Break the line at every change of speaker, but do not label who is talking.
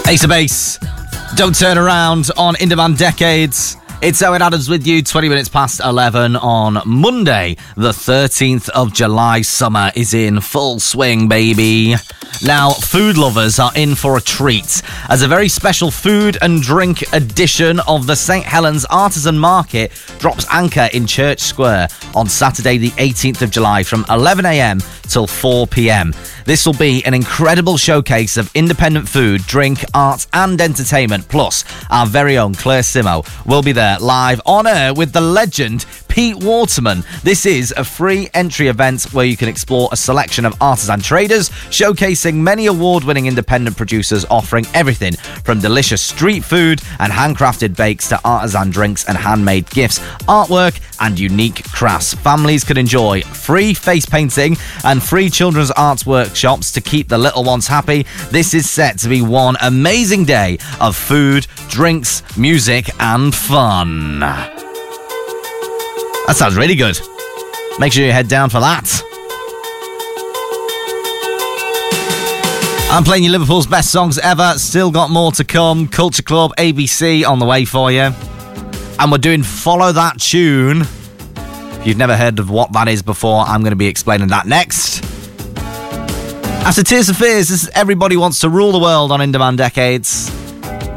Ace of Base, Don't Turn Around on In Demand Decades. It's Owen Adams with you, 20 minutes past 11 on Monday, the 13th of July. Summer is in full swing, baby. Now, food lovers are in for a treat, as a very special food and drink edition of the St. Helens Artisan Market drops anchor in Church Square on Saturday, the 18th of July from 11 a.m. till 4 p.m. This will be an incredible showcase of independent food, drink, art and entertainment. Plus, our very own Claire Simo will be there live on air with the legend Pete Waterman. This is a free entry event where you can explore a selection of artisan traders, showcasing many award-winning independent producers offering everything from delicious street food and handcrafted bakes to artisan drinks and handmade gifts, artwork and unique crafts. Families can enjoy free face painting and free children's arts workshops to keep the little ones happy. This is set to be one amazing day of food, drinks, music and fun. That sounds really good. Make sure you head down for that. I'm playing you Liverpool's best songs ever. Still got more to come. Culture Club, ABC on the way for you. And we're doing Follow That Tune. If you've never heard of what that is before, I'm going to be explaining that next. After Tears for Fears, this is Everybody Wants to Rule the World on In Demand Decades.